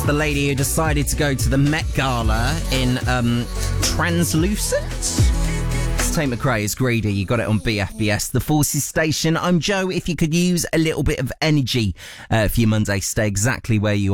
the lady who decided to go to the Met Gala in translucent. It's Tate McRae is Greedy. You got it on BFBS, the Forces Station. I'm Joe. If you could use a little bit of energy for your Monday, stay exactly where you are.